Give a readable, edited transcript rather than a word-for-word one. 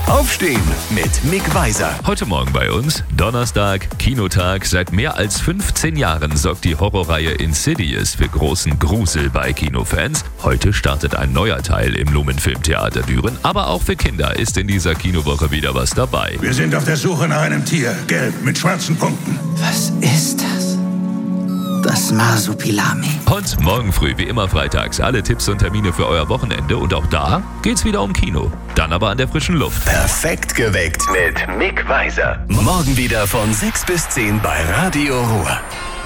Aufstehen mit Mick Weiser. Heute Morgen bei uns, Donnerstag, Kinotag. Seit mehr als 15 Jahren sorgt die Horrorreihe Insidious für großen Grusel bei Kinofans. Heute startet ein neuer Teil im Lumen Filmtheater Düren. Aber auch für Kinder ist in dieser Kinowoche wieder was dabei. Wir sind auf der Suche nach einem Tier, gelb mit schwarzen Punkten. Was ist das? Das Marsupilami. Und morgen früh, wie immer freitags, alle Tipps und Termine für euer Wochenende. Und auch da geht's wieder um Kino. Dann aber an der frischen Luft. Perfekt geweckt mit Mick Weiser. Morgen wieder von 6 bis 10 bei Radio Ruhr.